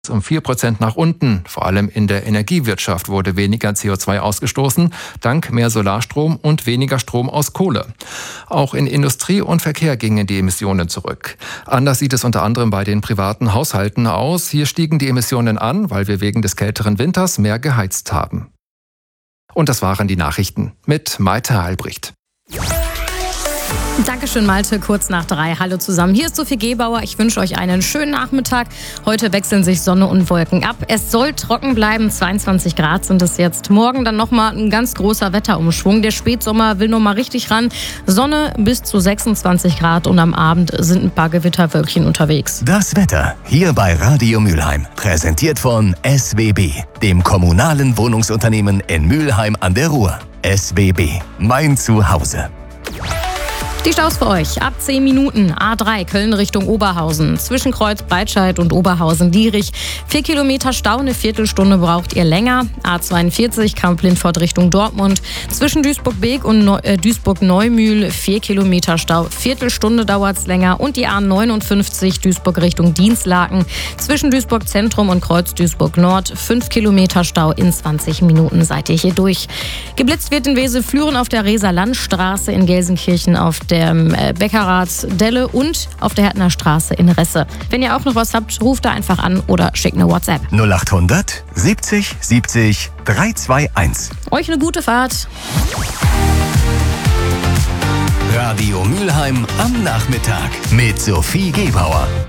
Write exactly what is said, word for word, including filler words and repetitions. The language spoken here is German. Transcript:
um vier Prozent nach unten. Vor allem in der Energiewirtschaft wurde weniger C O zwei ausgestoßen, dank mehr Solarstrom und weniger Strom aus Kohle. Auch in Industrie und Verkehr gingen die Emissionen zurück. Anders sieht es unter anderem bei den privaten Haushalten aus. Hier stiegen die Emissionen an, weil wir wegen des kälteren Winters mehr geheizt haben. Und das waren die Nachrichten mit Maite Albrecht. Dankeschön, Malte. Kurz nach drei. Hallo zusammen. Hier ist Sophie Gebauer. Ich wünsche euch einen schönen Nachmittag. Heute wechseln sich Sonne und Wolken ab. Es soll trocken bleiben. zweiundzwanzig Grad sind es jetzt. Morgen dann nochmal ein ganz großer Wetterumschwung. Der Spätsommer will nochmal richtig ran. Sonne bis zu sechsundzwanzig Grad und am Abend sind ein paar Gewitterwölkchen unterwegs. Das Wetter hier bei Radio Mülheim. Präsentiert von S W B, dem kommunalen Wohnungsunternehmen in Mülheim an der Ruhr. S W B, mein Zuhause. Die Staus für euch. Ab zehn Minuten. A drei Köln Richtung Oberhausen. Zwischen Kreuz Breitscheid und Oberhausen-Dierich. Vier Kilometer Stau, eine Viertelstunde braucht ihr länger. A zweiundvierzig Kamp-Lindfort Richtung Dortmund. Zwischen Duisburg-Beek und Neu- äh, Duisburg-Neumühl. Vier Kilometer Stau, Viertelstunde dauert es länger. Und die A neunundfünfzig Duisburg Richtung Dienstlaken. Zwischen Duisburg Zentrum und Kreuz Duisburg Nord. Fünf Kilometer Stau, in zwanzig Minuten seid ihr hier durch. Geblitzt wird in Wesel-Flüren auf der Reser Landstraße, in Gelsenkirchen auf der Beckerath-Delle und auf der Härtner Straße in Resse. Wenn ihr auch noch was habt, ruft da einfach an oder schickt eine WhatsApp. null acht hundert siebzig siebzig dreihunderteinundzwanzig. Euch eine gute Fahrt. Radio Mülheim am Nachmittag mit Sophie Gebauer.